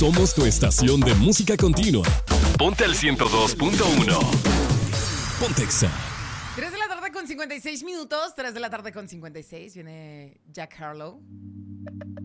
Somos tu estación de música continua. Ponte al 102.1. Pontexa. 3 de la tarde con 56 minutos. 3 de la tarde con 56. Viene Jack Harlow.